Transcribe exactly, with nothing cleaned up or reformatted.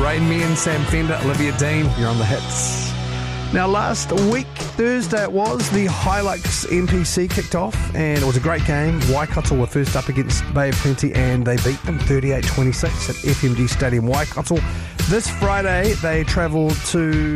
Rain, me and Sam Fender, Olivia Dean, you're on the hits. Now, last week, Thursday it was, the Hilux N P C kicked off, and it was a great game. Waikato were first up against Bay of Plenty, and they beat them thirty-eight twenty-six at F M G Stadium, Waikato. This Friday, they travelled to